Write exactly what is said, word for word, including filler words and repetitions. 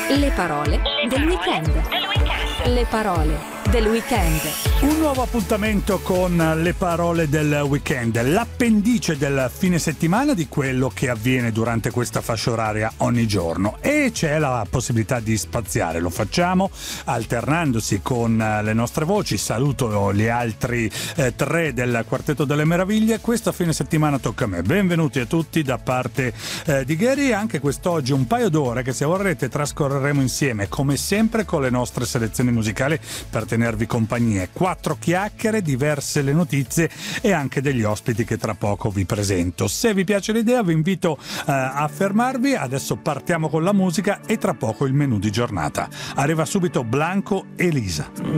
Le parole del weekend. Le parole del weekend. Un nuovo appuntamento con le parole del weekend, l'appendice del fine settimana di quello che avviene durante questa fascia oraria ogni giorno, e c'è la possibilità di spaziare. Lo facciamo alternandosi con le nostre voci. Saluto gli altri eh, tre del Quartetto delle Meraviglie. Questo fine settimana tocca a me. Benvenuti a tutti da parte eh, di Gary. Anche quest'oggi un paio d'ore che, se vorrete, trascorreremo insieme come sempre con le nostre selezioni musicali per tenervi compagnie. Quattro chiacchiere, diverse le notizie e anche degli ospiti che tra poco vi presento. Se vi piace l'idea vi invito uh, a fermarvi. Adesso partiamo con la musica e tra poco il menù di giornata. Arriva subito Blanco e Lisa.